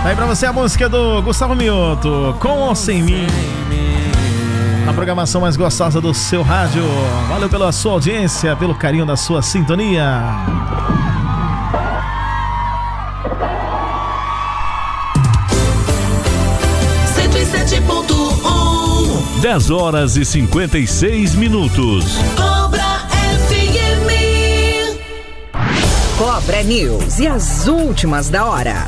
Aí pra você a música do Gustavo Mioto, Com ou Sem Mim. Na programação mais gostosa do seu rádio. Valeu pela sua audiência, pelo carinho da sua sintonia. 10 horas e 56 minutos. Cobra FM. Cobra News e as últimas da hora.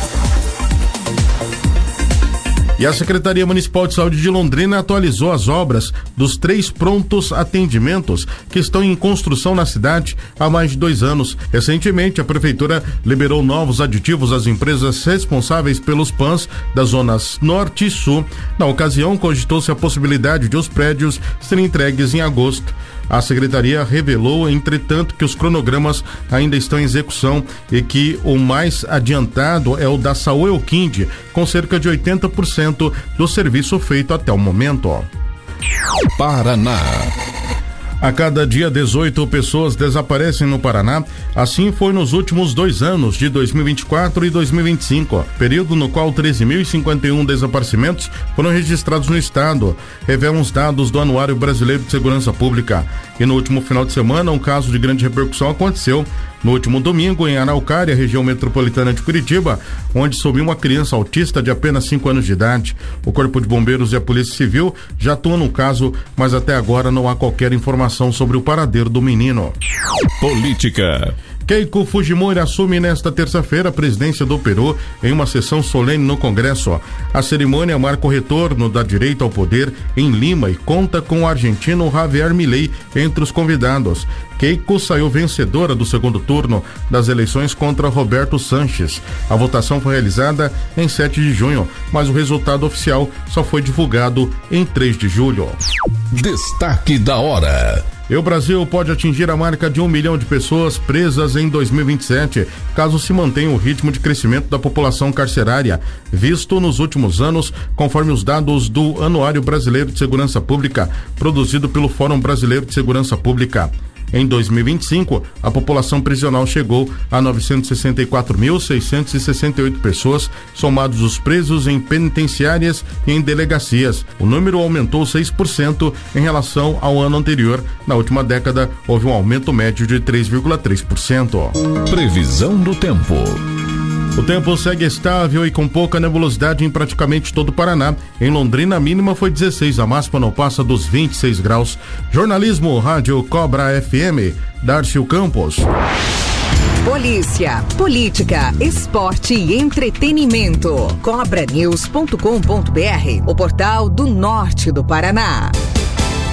E a Secretaria Municipal de Saúde de Londrina atualizou as obras dos 3 prontos atendimentos que estão em construção na cidade há mais de 2 anos. Recentemente, a Prefeitura liberou novos aditivos às empresas responsáveis pelos PANs das zonas Norte e Sul. Na ocasião, cogitou-se a possibilidade de os prédios serem entregues em agosto. A Secretaria revelou, entretanto, que os cronogramas ainda estão em execução e que o mais adiantado é o da Saúl Elquinde, com cerca de 80% do serviço feito até o momento. Paraná. A cada dia 18 pessoas desaparecem no Paraná, assim foi nos últimos 2 anos, de 2024 e 2025, período no qual 13.051 desaparecimentos foram registrados no estado, revelam os dados do Anuário Brasileiro de Segurança Pública. E no último final de semana, um caso de grande repercussão aconteceu no último domingo em Araucária, região metropolitana de Curitiba, onde sumiu uma criança autista de apenas 5 anos de idade. O Corpo de Bombeiros e a Polícia Civil já atuam no caso, mas até agora não há qualquer informação sobre o paradeiro do menino. Política. Keiko Fujimori assume nesta terça-feira a presidência do Peru em uma sessão solene no Congresso. A cerimônia marca o retorno da direita ao poder em Lima e conta com o argentino Javier Milei entre os convidados. Keiko saiu vencedora do segundo turno das eleições contra Roberto Sanches. A votação foi realizada em 7 de junho, mas o resultado oficial só foi divulgado em 3 de julho. Destaque da hora. E o Brasil pode atingir a marca de 1 milhão de pessoas presas em 2027, caso se mantenha o ritmo de crescimento da população carcerária, visto nos últimos anos, conforme os dados do Anuário Brasileiro de Segurança Pública, produzido pelo Fórum Brasileiro de Segurança Pública. Em 2025, a população prisional chegou a 964.668 pessoas, somados os presos em penitenciárias e em delegacias. O número aumentou 6% em relação ao ano anterior. Na última década, houve um aumento médio de 3,3%. Previsão do tempo. O tempo segue estável e com pouca nebulosidade em praticamente todo o Paraná. Em Londrina, a mínima foi 16, a máxima não passa dos 26 graus. Jornalismo, Rádio Cobra FM, Darcio Campos. Polícia, política, esporte e entretenimento. Cobranews.com.br, o portal do norte do Paraná.